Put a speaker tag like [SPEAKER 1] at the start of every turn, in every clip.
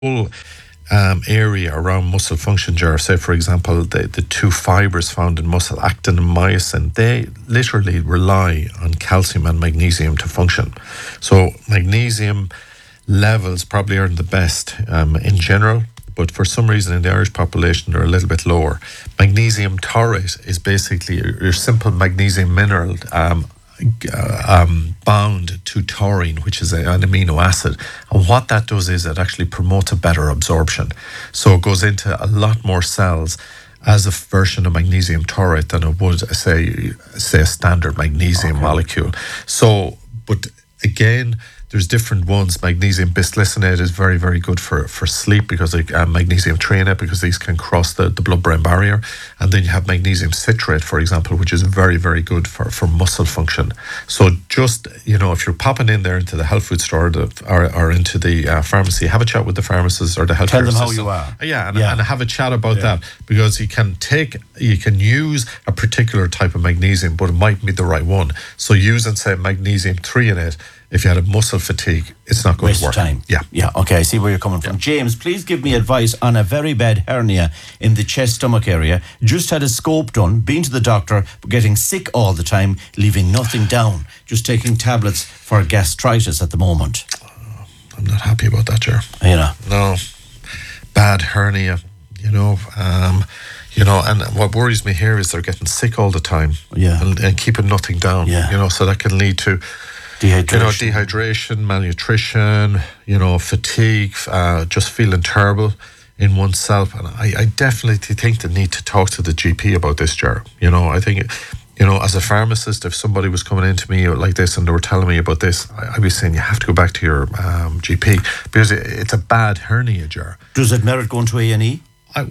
[SPEAKER 1] whole area around muscle function, Ger, say for example the two fibres found in muscle, actin and myosin, they literally rely on calcium and magnesium to function. So magnesium levels probably aren't the best in general, but for some reason in the Irish population they're a little bit lower. Magnesium taurate is basically your simple magnesium mineral bound to taurine, which is an amino acid. And what that does is it actually promotes a better absorption. So it goes into a lot more cells as a version of magnesium taurate than it would, say a standard magnesium molecule. So, but again, there's different ones. Magnesium bisglycinate is very, very good for sleep because magnesium threonate, because these can cross the blood-brain barrier. And then you have magnesium citrate, for example, which is very, very good for muscle function. So just, if you're popping in there into the health food store or into the pharmacy, have a chat with the pharmacist or the health
[SPEAKER 2] Tell them
[SPEAKER 1] assistant.
[SPEAKER 2] how you are.
[SPEAKER 1] And have a chat about that, because you can use a particular type of magnesium, but it might be the right one. So using, say, magnesium threonate, if you had a muscle fatigue, it's not going to work.
[SPEAKER 2] Waste of time.
[SPEAKER 1] Yeah.
[SPEAKER 2] Okay, I see where you're coming from. James, please give me advice on a very bad hernia in the chest-stomach area. Just had a scope done, been to the doctor, but getting sick all the time, leaving nothing down. Just taking tablets for gastritis at the moment.
[SPEAKER 1] I'm not happy about that, Ger. No. Bad hernia, and what worries me here is they're getting sick all the time. And keeping nothing down. So that can lead to dehydration, malnutrition, fatigue, just feeling terrible in oneself. And I definitely think they need to talk to the GP about this, Ger. I think, as a pharmacist, if somebody was coming into me like this and they were telling me about this, I'd be saying you have to go back to your GP, because it's a bad hernia, Ger.
[SPEAKER 2] Does it merit going to A&E?
[SPEAKER 1] I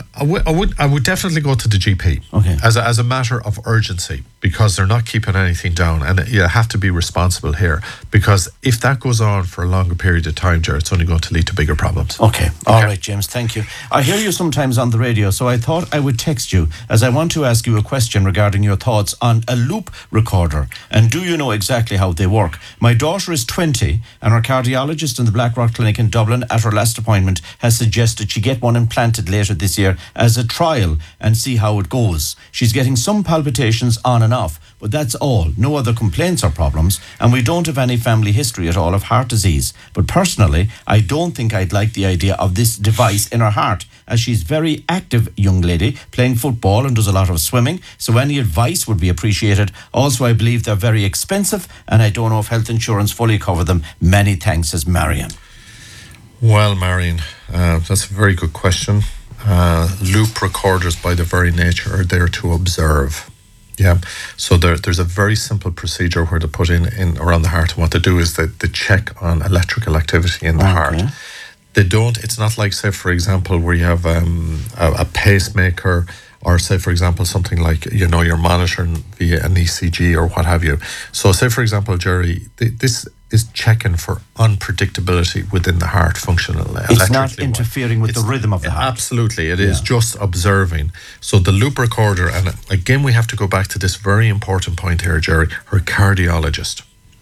[SPEAKER 1] would definitely go to the GP as a matter of urgency, because they're not keeping anything down, and you have to be responsible here, because if that goes on for a longer period of time, Jared, it's only going to lead to bigger problems.
[SPEAKER 2] Okay. All right, James, thank you. I hear you sometimes on the radio, so I thought I would text you, as I want to ask you a question regarding your thoughts on a loop recorder, and do you know exactly how they work? My daughter is 20, and her cardiologist in the Blackrock Clinic in Dublin at her last appointment has suggested she get one implanted later this year as a trial and see how it goes. She's getting some palpitations on and off, but that's all. No other complaints or problems, and we don't have any family history at all of heart disease. But personally, I don't think I'd like the idea of this device in her heart, as she's a very active young lady, playing football and does a lot of swimming, so any advice would be appreciated. Also, I believe they're very expensive, and I don't know if health insurance fully cover them. Many thanks, says Marion.
[SPEAKER 1] Well, Marion, that's a very good question. Loop recorders, by their very nature, are there to observe. So there's a very simple procedure where to put in around the heart, and what they do is they check on electrical activity in the heart. It's not like, say, for example, where you have a pacemaker, or say, for example, something like, you're monitoring via an ECG or what have you. So say, for example, Jerry, this is checking for unpredictability within the heart functional.
[SPEAKER 2] It's not interfering with the rhythm of the heart.
[SPEAKER 1] Absolutely. It is just observing. So the loop recorder, and again, we have to go back to this very important point here, Jerry, her cardiologist.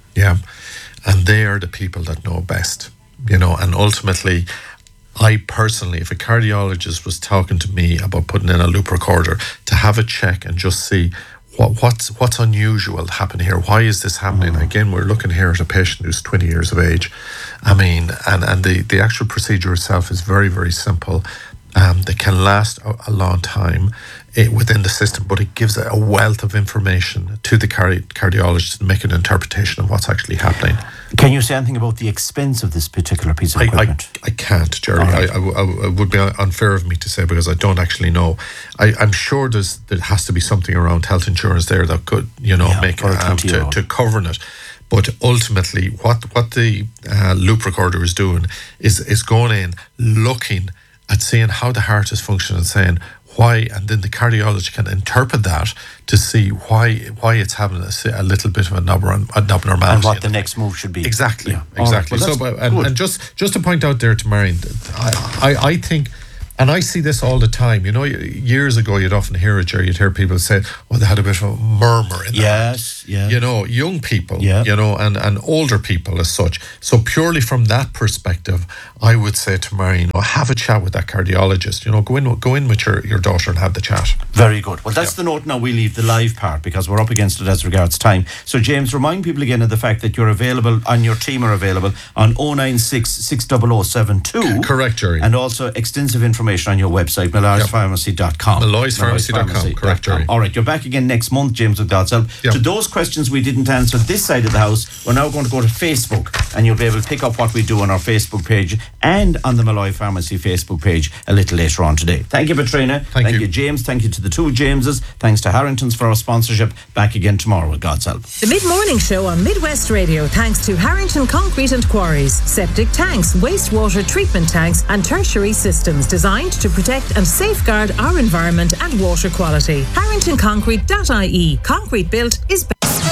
[SPEAKER 1] And they are the people that know best, and ultimately, I personally, if a cardiologist was talking to me about putting in a loop recorder, to have a check and just see what's unusual happening here. Why is this happening? Again, we're looking here at a patient who's 20 years of age. I mean, and the actual procedure itself is very, very simple. They can last a long time within the system, but it gives a wealth of information to the cardiologist to make an interpretation of what's actually happening.
[SPEAKER 2] Can you say anything about the expense of this particular piece of equipment?
[SPEAKER 1] I can't, Jerry. Right. I would be unfair of me to say, because I don't actually know. I'm sure there has to be something around health insurance there that could, make to cover it. But ultimately, what the loop recorder is doing is going in, looking at seeing how the heart is functioning, and saying why, and then the cardiologist can interpret that to see why it's having a little bit of an abnormality.
[SPEAKER 2] And what the next move should be.
[SPEAKER 1] Exactly.
[SPEAKER 2] Right. Well,
[SPEAKER 1] so, and just to point out there to Marion, I think And I see this all the time. You know, years ago, you'd often hear it, Jerry. You'd hear people say, "Oh, they had a bit of a murmur in their heart."
[SPEAKER 2] Yeah.
[SPEAKER 1] You know, young people,
[SPEAKER 2] Yeah.
[SPEAKER 1] you know, and older people as such. So purely from that perspective, I would say to Mary, have a chat with that cardiologist. You know, go in with your daughter and have the chat.
[SPEAKER 2] Very good. Well, that's the note now. We leave the live part because we're up against it as regards time. So, James, remind people again of the fact that you're available and your team are available on 096 600 72.
[SPEAKER 1] Correct, Jerry.
[SPEAKER 2] And also extensive information on your website, malloyspharmacy.com.
[SPEAKER 1] malloyspharmacy.com. Correct, Jerry.
[SPEAKER 2] All right, you're back again next month, James, with God's help.
[SPEAKER 1] Yep.
[SPEAKER 2] To those questions we didn't answer this side of the house, we're now going to go to Facebook, and you'll be able to pick up what we do on our Facebook page and on the Malloy Pharmacy Facebook page a little later on today. Thank you, Petrina.
[SPEAKER 1] Thank you,
[SPEAKER 2] James. Thank you to the two Jameses. Thanks to Harrington's for our sponsorship. Back again tomorrow with God's help.
[SPEAKER 3] The Mid-Morning Show on Midwest Radio, thanks to Harrington Concrete and Quarries. Septic tanks, wastewater treatment tanks and tertiary systems designed to protect and safeguard our environment and water quality. HarringtonConcrete.ie. Concrete built is better.